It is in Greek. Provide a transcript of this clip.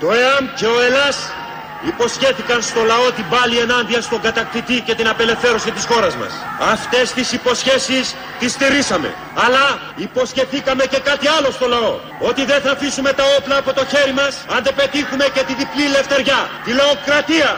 Το ΕΑΜ και ο ΕΛΑΣ υποσχέθηκαν στο λαό την πάλη ενάντια στον κατακτητή και την απελευθέρωση της χώρας μας. Αυτές τις υποσχέσεις τις στηρίσαμε. Αλλά υποσχεθήκαμε και κάτι άλλο στο λαό. Ότι δεν θα αφήσουμε τα όπλα από το χέρι μας αν δεν πετύχουμε και τη διπλή ελευθεριά, τη λαοκρατία.